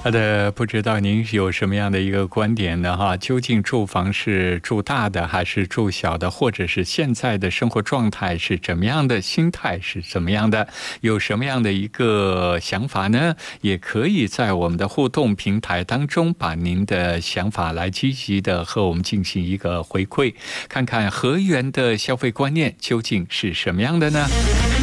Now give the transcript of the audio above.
好的，不知道您有什么样的一个观点呢？哈，究竟住房是住大的还是住小的，或者是现在的生活状态是怎么样的，心态是怎么样的，有什么样的一个想法呢？也可以在我们的互动平台当中，把您的想法来积极的和我们进行一个回馈，看看河源的消费观念究竟是什么样的呢？